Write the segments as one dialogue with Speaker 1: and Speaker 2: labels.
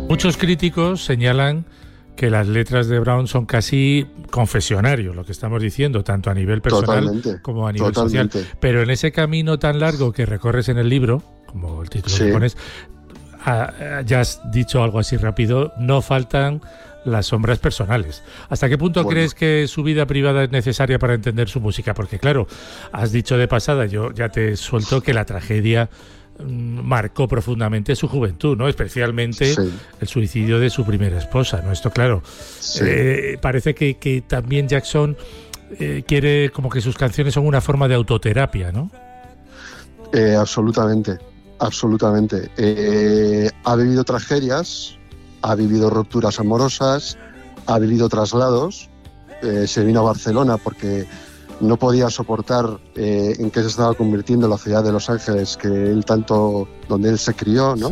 Speaker 1: Muchos críticos señalan que las letras de Brown son casi confesionarios, lo que estamos diciendo, tanto a nivel personal como a nivel social. Pero en ese camino tan largo que recorres en el libro, como el título que pones, ya has dicho algo así rápido, no faltan las sombras personales. ¿Hasta qué punto crees que su vida privada es necesaria para entender su música? Porque claro, has dicho de pasada, yo ya te suelto que la tragedia marcó profundamente su juventud, ¿no? Especialmente el suicidio de su primera esposa, ¿no? Esto, claro, parece que también Jackson quiere como que sus canciones son una forma de autoterapia, ¿no?
Speaker 2: Absolutamente. Ha vivido tragedias, ha vivido rupturas amorosas, ha vivido traslados, se vino a Barcelona porque no podía soportar en qué se estaba convirtiendo la ciudad de Los Ángeles, donde él se crió, ¿no?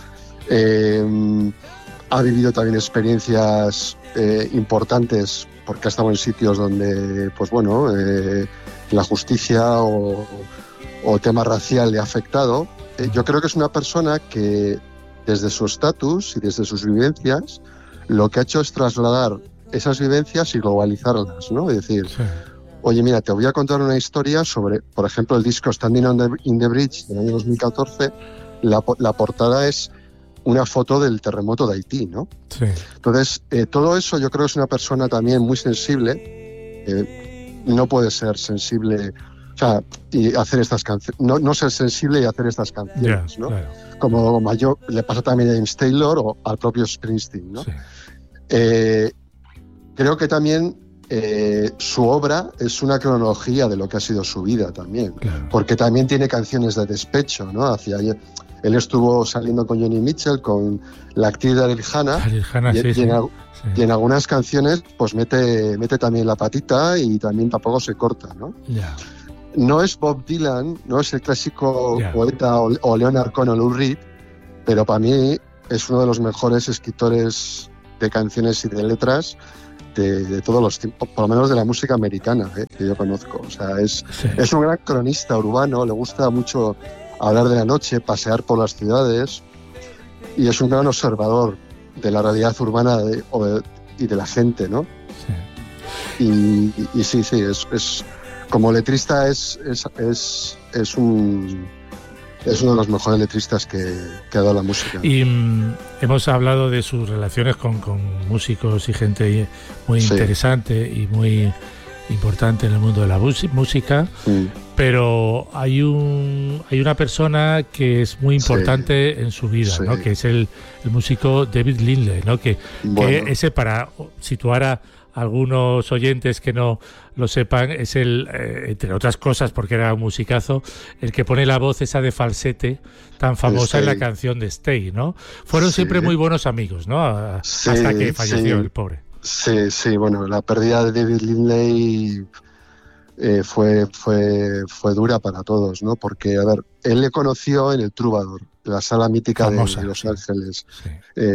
Speaker 2: Ha vivido también experiencias importantes porque ha estado en sitios donde, la justicia o tema racial le ha afectado. Yo creo que es una persona que desde su estatus y desde sus vivencias lo que ha hecho es trasladar esas vivencias y globalizarlas, ¿no? Es decir, oye, mira, te voy a contar una historia sobre, por ejemplo, el disco Standing in the Bridge del año 2014. La portada es una foto del terremoto de Haití, ¿no? Sí. Entonces, todo eso yo creo que es una persona también muy sensible. No puede ser sensible, y hacer estas canciones, no ser sensible y hacer estas canciones, ¿no? Claro. Como le pasa también a James Taylor o al propio Springsteen, ¿no? Sí. Creo que también su obra es una cronología de lo que ha sido su vida también, porque también tiene canciones de despecho, ¿no? Él estuvo saliendo con Joni Mitchell, con la actriz Daryl Hannah, y en algunas canciones pues mete también la patita y también tampoco se corta, ¿no? No es Bob Dylan, no es el clásico poeta o Leonard Cohen o Lou Reed, pero para mí es uno de los mejores escritores de canciones y de letras de todos los tiempos, por lo menos de la música americana, que yo conozco. O sea, es un gran cronista urbano, le gusta mucho hablar de la noche, pasear por las ciudades, y es un gran observador de la realidad urbana y de la gente, ¿no? Sí. Y sí, es como letrista es uno de los mejores letristas que ha dado la música.
Speaker 1: Y hemos hablado de sus relaciones con músicos y gente muy interesante y muy importante en el mundo de la música, pero hay una persona que es muy importante en su vida, ¿no? Que es el músico David Lindley, ¿no? Que ese, para situar a algunos oyentes que no lo sepan, es entre otras cosas, porque era un musicazo, el que pone la voz esa de falsete tan famosa en la canción de Stay, ¿no? Fueron siempre muy buenos amigos, ¿no? Hasta que falleció el pobre.
Speaker 2: Sí, bueno, la pérdida de David Lindley fue dura para todos, ¿no? Porque, a ver, él le conoció en el Troubadour, la sala mítica de Los Ángeles. Sí.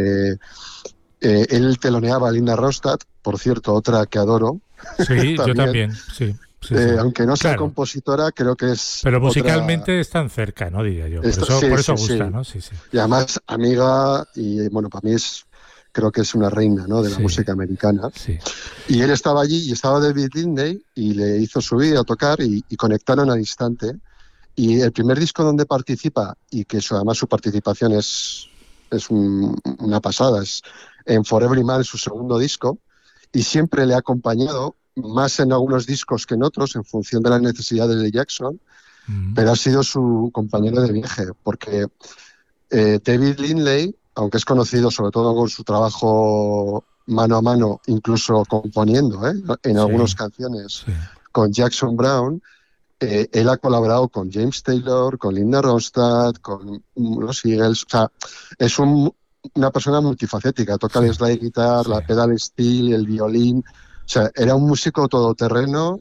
Speaker 2: Él teloneaba a Linda Ronstadt, por cierto, otra que adoro.
Speaker 1: Sí, yo también, sí.
Speaker 2: Aunque no sea compositora, creo que es...
Speaker 1: Pero musicalmente están cerca, ¿no? Diría yo. Por eso gusta, ¿no? Sí.
Speaker 2: Y además, amiga, y bueno, para mí creo que es una reina, ¿no? De la música americana. Sí. Y él estaba allí y estaba David Lindley y le hizo subir a tocar y conectaron al instante. Y el primer disco donde participa, y que además su participación es una pasada, es en For Every Man, su segundo disco, y siempre le ha acompañado, más en algunos discos que en otros, en función de las necesidades de Jackson, pero ha sido su compañero de viaje, porque David Lindley, aunque es conocido sobre todo con su trabajo mano a mano, incluso componiendo en algunas canciones con Jackson Browne, él ha colaborado con James Taylor, con Linda Ronstadt, con los Eagles. O sea, es una persona multifacética. Toca el slide guitar, la pedal steel, el violín. O sea, era un músico todoterreno,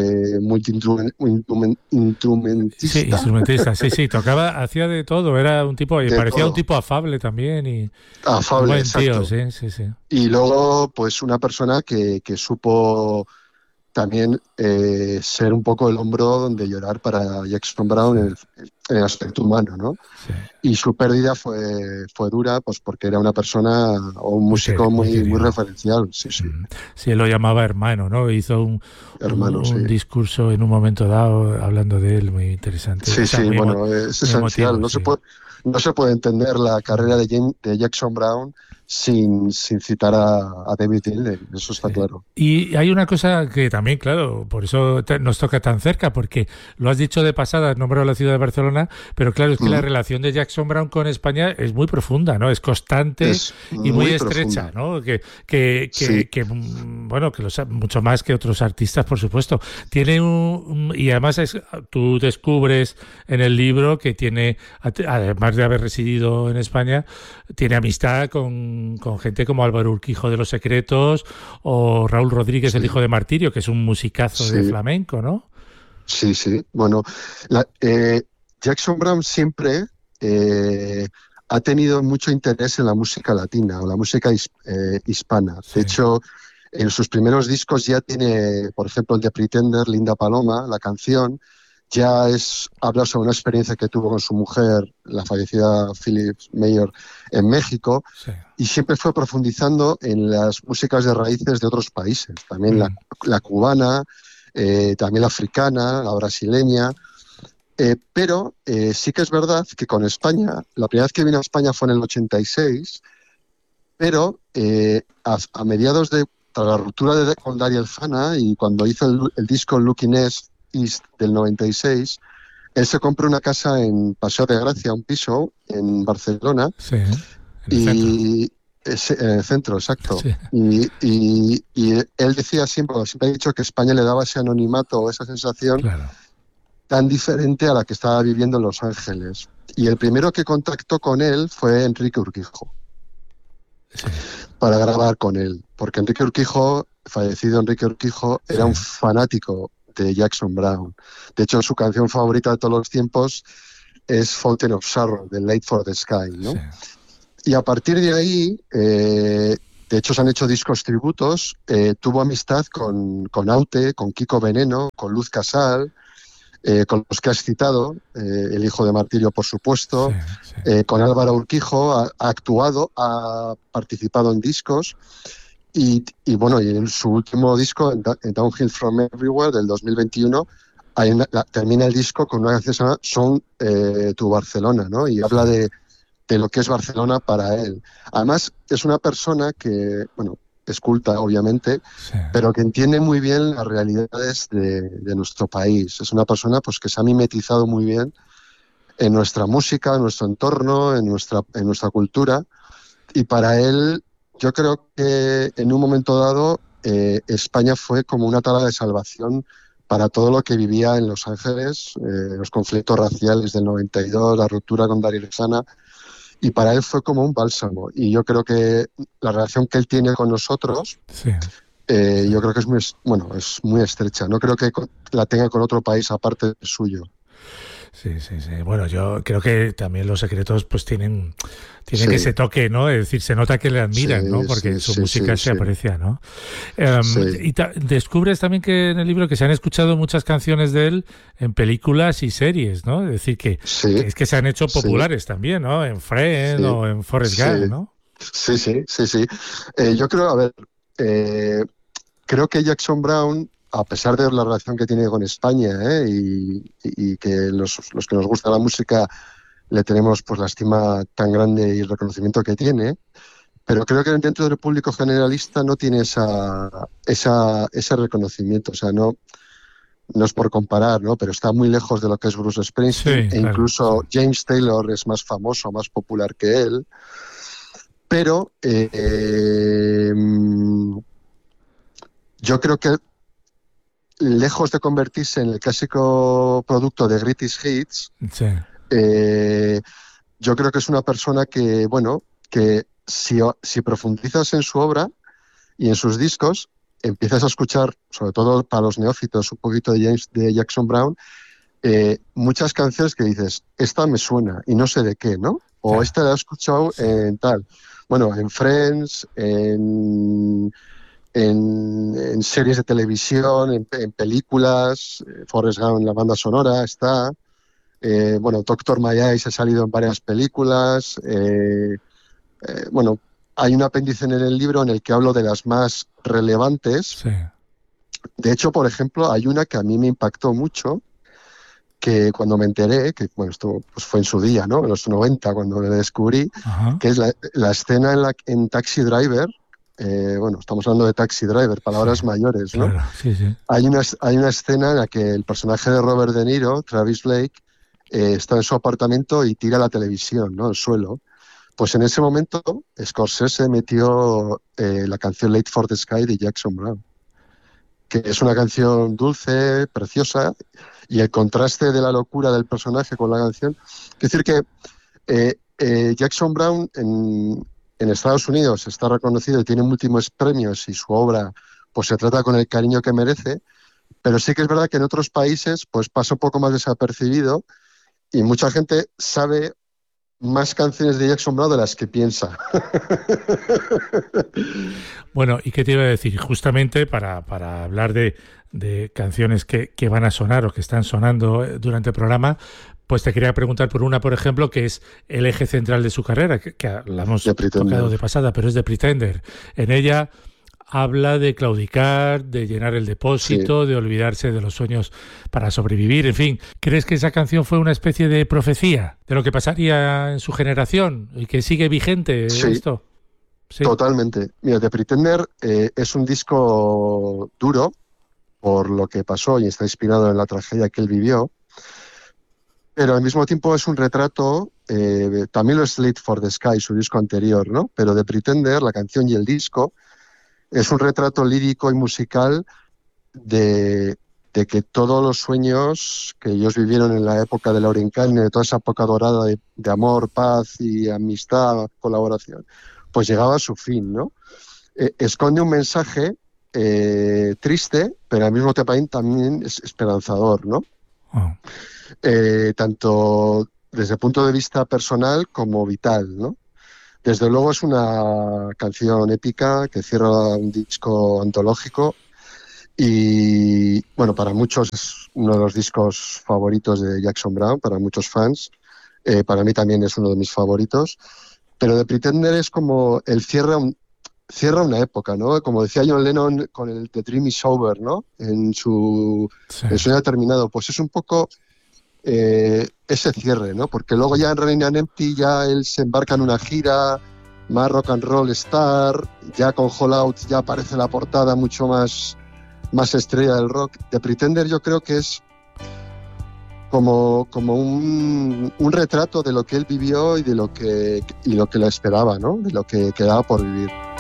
Speaker 2: multiinstrumentista.
Speaker 1: Sí, instrumentista, sí. Tocaba, hacía de todo. Era un tipo, parecía un tipo afable también.
Speaker 2: Afable,
Speaker 1: exacto.
Speaker 2: Tío, sí. Y luego, pues, una persona que supo también ser un poco el hombro donde llorar para Jackson Browne en el aspecto humano, ¿no? Sí. Y su pérdida fue dura, pues porque era una persona o un músico muy referencial. Sí, sí.
Speaker 1: Sí, él lo llamaba hermano, ¿no? Hizo un discurso en un momento dado hablando de él, muy interesante.
Speaker 2: Sí, sí, bueno, es esencial. No se puede entender la carrera de Jackson Browne sin citar a David Gilmour, eso está claro.
Speaker 1: Y hay una cosa que también, claro, por eso nos toca tan cerca, porque lo has dicho de pasada, has nombrado la ciudad de Barcelona, pero claro, es que la relación de Jackson Browne con España es muy profunda, ¿no? Es constante y muy estrecha, ¿no? Bueno, mucho más que otros artistas, por supuesto. Tiene y además tú descubres en el libro que tiene, además de haber residido en España, tiene amistad con gente como Álvaro Urquijo de Los Secretos o Raúl Rodríguez, el hijo de Martirio, que es un musicazo de flamenco, ¿no?
Speaker 2: Sí, sí. Bueno, Jackson Browne siempre ha tenido mucho interés en la música latina o la música hispana. Sí. De hecho, en sus primeros discos ya tiene, por ejemplo, el de Pretender, Linda Paloma, la canción, ya habla sobre una experiencia que tuvo con su mujer, la fallecida Phyllis Meyer, en México, sí. Y siempre fue profundizando en las músicas de raíces de otros países, también la cubana, también la africana, la brasileña, pero sí que es verdad que con España, la primera vez que vino a España fue en el 86, pero a mediados tras la ruptura con Daryl Hannah y cuando hizo el disco Looking East del 96, él se compró una casa en Paseo de Gracia, un piso en Barcelona,
Speaker 1: sí,
Speaker 2: en el centro, exacto. Sí. Y él decía siempre ha dicho que España le daba ese anonimato o esa sensación tan diferente a la que estaba viviendo en Los Ángeles. Y el primero que contactó con él fue Enrique Urquijo, para grabar con él, porque fallecido Enrique Urquijo, era un fanático de Jackson Browne. De hecho, su canción favorita de todos los tiempos es Fountain of Sorrow, de Late for the Sky, ¿no? Sí. Y a partir de ahí, de hecho se han hecho discos tributos, tuvo amistad con Aute, con Kiko Veneno, con Luz Casal, con los que has citado, el hijo de Martirio, por supuesto, con Álvaro Urquijo, ha actuado, ha participado en discos. Y bueno, y en su último disco, en Downhill From Everywhere, del 2021, termina el disco con una canción que se llama Son tu Barcelona, ¿no? Y habla de lo que es Barcelona para él. Además, es una persona que, bueno, es culta, obviamente, pero que entiende muy bien las realidades de nuestro país. Es una persona pues que se ha mimetizado muy bien en nuestra música, en nuestro entorno, en nuestra cultura, y para él, yo creo que en un momento dado España fue como una tabla de salvación para todo lo que vivía en Los Ángeles, los conflictos raciales del 92, la ruptura con Daryl Hannah, y para él fue como un bálsamo. Y yo creo que la relación que él tiene con nosotros, yo creo que es muy estrecha. No creo que la tenga con otro país aparte del suyo.
Speaker 1: Sí. Bueno, yo creo que también Los Secretos pues tienen que ese toque, ¿no? Es decir, se nota que le admiran, ¿no? Porque su música se aprecia, ¿no? Y descubres también que en el libro que se han escuchado muchas canciones de él en películas y series, ¿no? Es decir, que es que se han hecho populares también, ¿no? En Friends o en Forrest Gump, ¿no?
Speaker 2: Sí. Yo creo, creo que Jackson Browne, a pesar de la relación que tiene con España, y que los que nos gusta la música le tenemos pues la estima tan grande y el reconocimiento que tiene, pero creo que dentro del público generalista no tiene ese reconocimiento. O sea, no es por comparar, ¿no? Pero está muy lejos de lo que es Bruce Springsteen, incluso James Taylor es más famoso, más popular que él. Pero yo creo que lejos de convertirse en el clásico producto de Greatest Hits, yo creo que es una persona que, bueno, que si profundizas en su obra y en sus discos, empiezas a escuchar, sobre todo para los neófitos, un poquito de Jackson Browne, muchas canciones que dices, esta me suena y no sé de qué, ¿no? O esta la he escuchado en tal. Bueno, en Friends, en en series de televisión, en películas. Forrest Gump en la banda sonora está. Doctor Mayais ha salido en varias películas. Hay un apéndice en el libro en el que hablo de las más relevantes.
Speaker 1: Sí.
Speaker 2: De hecho, por ejemplo, hay una que a mí me impactó mucho, que cuando me enteré, que esto pues fue en su día, ¿no? En los 90, cuando lo descubrí,
Speaker 1: Ajá.
Speaker 2: que es la escena en Taxi Driver. Estamos hablando de Taxi Driver, palabras mayores, ¿no?
Speaker 1: Claro, sí.
Speaker 2: Hay una escena en la que el personaje de Robert De Niro, Travis Blake, está en su apartamento y tira la televisión, ¿no? Al suelo. Pues en ese momento Scorsese metió la canción Late for the Sky de Jackson Browne, que es una canción dulce, preciosa, y el contraste de la locura del personaje con la canción. Es decir que Jackson Browne en Estados Unidos está reconocido y tiene múltiples premios y su obra pues se trata con el cariño que merece, pero sí que es verdad que en otros países pues pasa un poco más desapercibido y mucha gente sabe más canciones de Jackson Browne de las que piensa.
Speaker 1: Bueno, ¿y qué te iba a decir? Justamente para hablar de canciones que van a sonar o que están sonando durante el programa, pues te quería preguntar por una, por ejemplo, que es el eje central de su carrera, que la hemos tocado de pasada, pero es de Pretender. En ella habla de claudicar, de llenar el depósito, sí, de olvidarse de los sueños para sobrevivir, en fin. ¿Crees que esa canción fue una especie de profecía de lo que pasaría en su generación y que sigue vigente esto?
Speaker 2: Sí, totalmente. Mira, The Pretender es un disco duro por lo que pasó y está inspirado en la tragedia que él vivió, pero al mismo tiempo es un retrato, también lo es Late for the Sky, su disco anterior, ¿no? Pero The Pretender, la canción y el disco, es un retrato lírico y musical de que todos los sueños que ellos vivieron en la época de Lauren Kane, de toda esa época dorada de amor, paz y amistad, colaboración, pues llegaba a su fin, ¿no? Esconde un mensaje triste, pero al mismo tiempo también es esperanzador, ¿no?
Speaker 1: Oh.
Speaker 2: Tanto desde el punto de vista personal como vital, ¿no? Desde luego es una canción épica que cierra un disco antológico y, bueno, para muchos es uno de los discos favoritos de Jackson Browne, para muchos fans. Para mí también es uno de mis favoritos. Pero The Pretender es como el cierra una época, ¿no? Como decía John Lennon con el The Dream is Over, ¿no? En su sueño terminado. Pues es un poco ese cierre, ¿no? Porque luego ya en Running on Empty ya él se embarca en una gira más rock and roll star, ya con Hall Out ya aparece la portada mucho más estrella del rock. The Pretender yo creo que es como un retrato de lo que él vivió y de lo que le esperaba, ¿no? De lo que quedaba por vivir.